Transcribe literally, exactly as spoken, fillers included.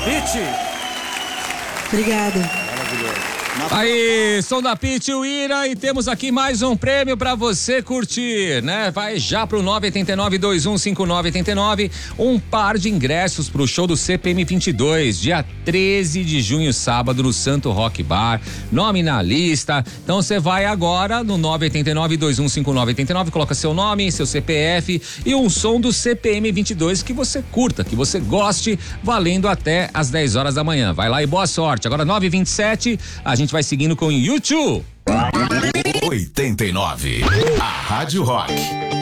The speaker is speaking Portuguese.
Pete. Obrigada. Maravilhoso. Aí, som da Pete Uira, e temos aqui mais um prêmio pra você curtir, né? Vai já pro nove oito nove, dois um cinco nove oito nove, um par de ingressos pro show do C P M vinte e dois, dia treze de junho, sábado, no Santo Rock Bar. Nome na lista. Então você vai agora no nove oito nove, dois um cinco nove oito nove, coloca seu nome, seu C P F e um som do C P M vinte e dois que você curta, que você goste, valendo até às dez horas da manhã. Vai lá e boa sorte. Agora nove e vinte e sete, a gente vai seguindo com o YouTube. oitenta e nove, a Rádio Rock.